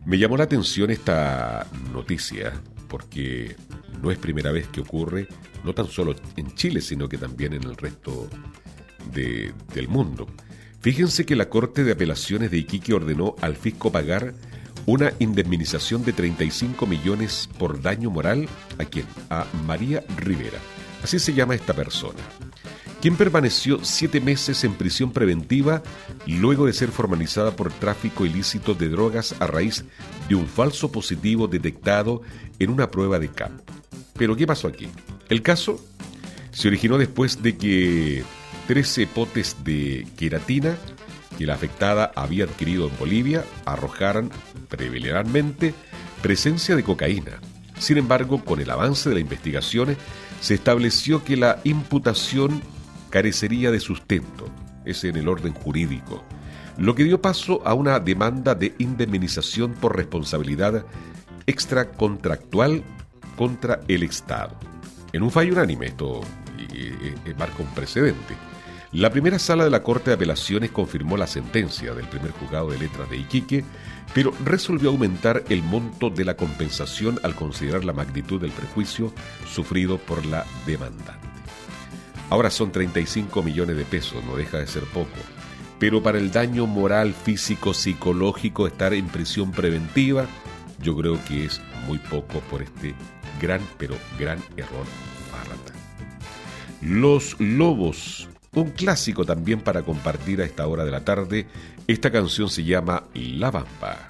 Me llamó la atención esta noticia porque no es primera vez que ocurre, no tan solo en Chile, sino que también en el resto del mundo. Fíjense que la Corte de Apelaciones de Iquique ordenó al fisco pagar una indemnización de 35 millones por daño moral ¿a quién? A María Rivera, así se llama esta persona, quien permaneció 7 meses en prisión preventiva luego de ser formalizada por tráfico ilícito de drogas a raíz de un falso positivo detectado en una prueba de campo. ¿Pero qué pasó aquí? El caso se originó después de que 13 potes de queratina que la afectada había adquirido en Bolivia arrojaran preliminarmente presencia de cocaína. Sin embargo, con el avance de la investigación, se estableció que la imputación carecería de sustento, es en el orden jurídico, lo que dio paso a una demanda de indemnización por responsabilidad extracontractual contra el Estado. En un fallo unánime, esto marca un precedente. La primera sala de la Corte de Apelaciones confirmó la sentencia del primer juzgado de letras de Iquique, pero resolvió aumentar el monto de la compensación al considerar la magnitud del perjuicio sufrido por la demandante. Ahora son 35 millones de pesos, no deja de ser poco, pero para el daño moral, físico, psicológico, estar en prisión preventiva, yo creo que es muy poco por este gran, pero gran error párrata. Los Lobos, un clásico también para compartir a esta hora de la tarde. Esta canción se llama La Bamba.